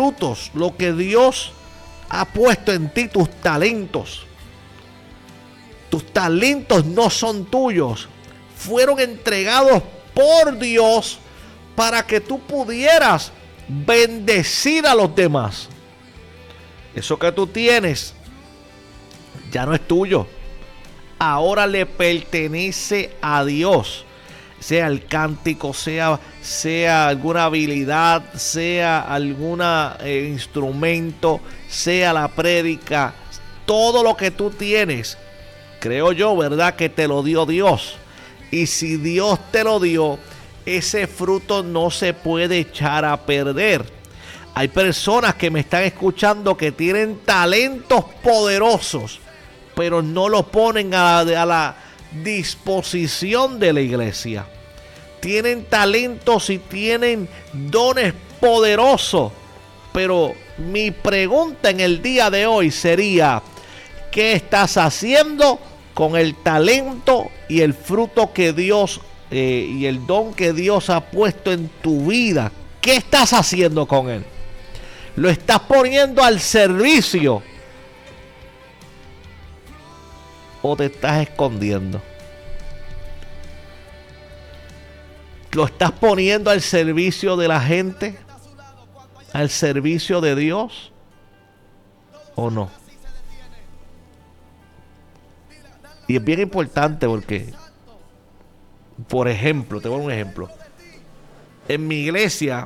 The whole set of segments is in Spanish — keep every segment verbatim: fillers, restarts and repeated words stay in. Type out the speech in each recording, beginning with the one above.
frutos, lo que Dios ha puesto en ti, tus talentos. Tus talentos no son tuyos. Fueron entregados por Dios para que tú pudieras bendecir a los demás. Eso que tú tienes ya no es tuyo. Ahora le pertenece a Dios. Sea el cántico, sea, sea alguna habilidad, sea algún eh, instrumento, sea la prédica. Todo lo que tú tienes, creo yo, ¿verdad? Que te lo dio Dios. Y si Dios te lo dio, ese fruto no se puede echar a perder. Hay personas que me están escuchando que tienen talentos poderosos, pero no los ponen a la, a la disposición de la iglesia. Tienen talentos y tienen dones poderosos, pero mi pregunta en el día de hoy sería: ¿qué estás haciendo con el talento y el fruto que Dios eh, y el don que Dios ha puesto en tu vida? ¿Qué estás haciendo con él? ¿Lo estás poniendo al servicio o te estás escondiendo? ¿Lo estás poniendo al servicio de la gente? ¿Al servicio de Dios? ¿O no? Y es bien importante porque, por ejemplo, te voy a dar un ejemplo. En mi iglesia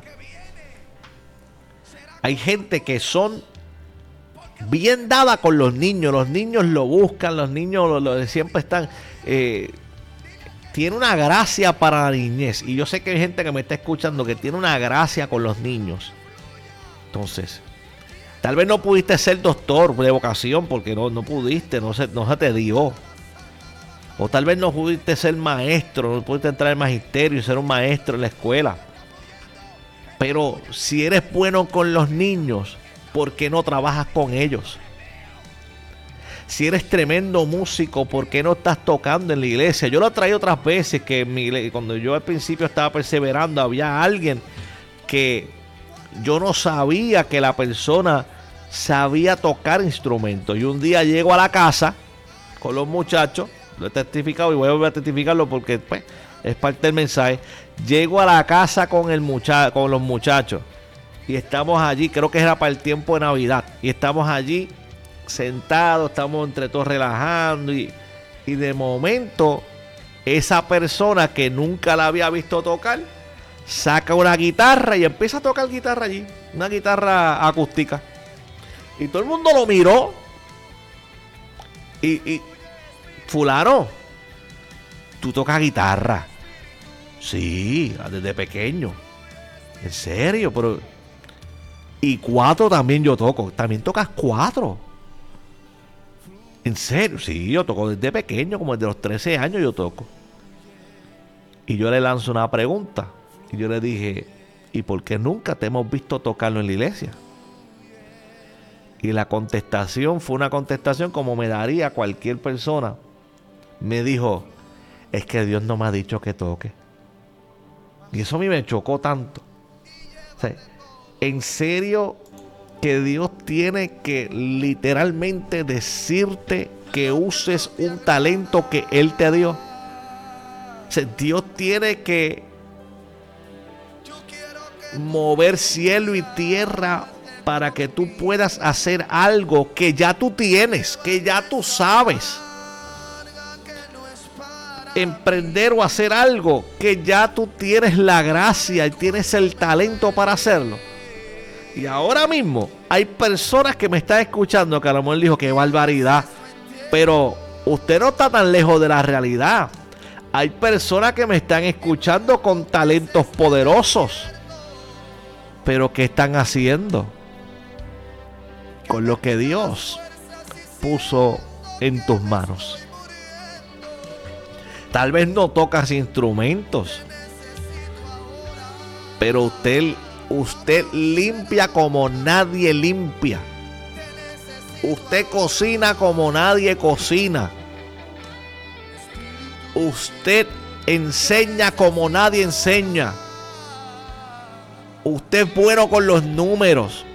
hay gente que son bien dada con los niños. Los niños lo buscan, los niños lo, lo, siempre están... Eh, tiene una gracia para la niñez. Y yo sé que hay gente que me está escuchando que tiene una gracia con los niños. Entonces, tal vez no pudiste ser doctor de vocación porque no, no pudiste, no se, no se te dio. O tal vez no pudiste ser maestro, no pudiste entrar al magisterio y ser un maestro en la escuela. Pero si eres bueno con los niños, ¿por qué no trabajas con ellos? Si eres tremendo músico, ¿por qué no estás tocando en la iglesia? Yo lo he traído otras veces que en mi iglesia, cuando yo al principio estaba perseverando, había alguien que yo no sabía que la persona sabía tocar instrumentos. Y un día llego a la casa con los muchachos, lo he testificado y voy a volver a testificarlo porque pues, es parte del mensaje. Llego a la casa con, el mucha con los muchachos y estamos allí, creo que era para el tiempo de Navidad, y estamos allí sentados, estamos entre todos relajando y, y de momento esa persona que nunca la había visto tocar saca una guitarra y empieza a tocar guitarra allí, una guitarra acústica, y todo el mundo lo miró y, y fulano, ¿tú tocas guitarra? Sí, desde pequeño. ¿En serio? Pero y cuatro también yo toco. ¿También tocas cuatro? ¿En serio? Sí, yo toco desde pequeño, como desde los trece años yo toco. Y yo le lanzo una pregunta. Y yo le dije, ¿y por qué nunca te hemos visto tocarlo en la iglesia? Y la contestación fue una contestación como me daría cualquier persona. Me dijo, es que Dios no me ha dicho que toque. Y eso a mí me chocó tanto. O sea, en serio que Dios tiene que literalmente decirte que uses un talento que Él te dio. O sea, Dios tiene que mover cielo y tierra para que tú puedas hacer algo que ya tú tienes, que ya tú sabes. Emprender o hacer algo que ya tú tienes la gracia y tienes el talento para hacerlo. Y ahora mismo hay personas que me están escuchando que a lo mejor dijo qué barbaridad, pero usted no está tan lejos de la realidad. Hay personas que me están escuchando con talentos poderosos, pero ¿qué están haciendo con lo que Dios puso en tus manos? Tal vez no tocas instrumentos, pero usted, usted limpia como nadie limpia. Usted cocina como nadie cocina. Usted enseña como nadie enseña. Usted es bueno con los números.